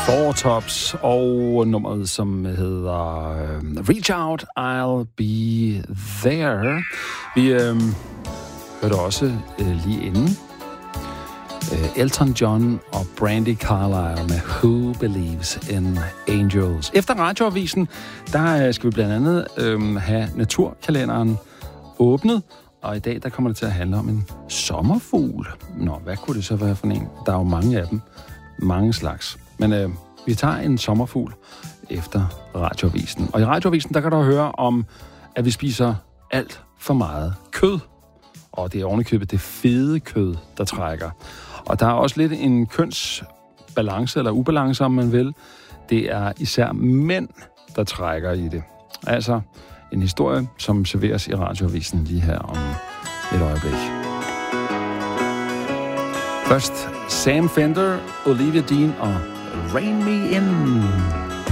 Four Tops og nummeret, som hedder Reach Out, I'll Be There. Vi hørte også lige inden Elton John og Brandy Carlisle med Who Believes in Angels. Efter radioavisen, der skal vi blandt andet have naturkalenderen åbnet, og i dag der kommer det til at handle om en sommerfugl. Nå, hvad kunne det så være for en? Der er jo mange af dem. Mange slags. Men vi tager en sommerfugl efter radioavisen. Og i radioavisen, der kan du høre om, at vi spiser alt for meget kød. Og det er ovenikøbet det fede kød, der trækker. Og der er også lidt en kønsbalance, eller ubalance, om man vil. Det er især mænd, der trækker i det. Altså en historie, som serveres i radioavisen lige her om et øjeblik. Først Sam Fender, Olivia Dean og Rain Me In.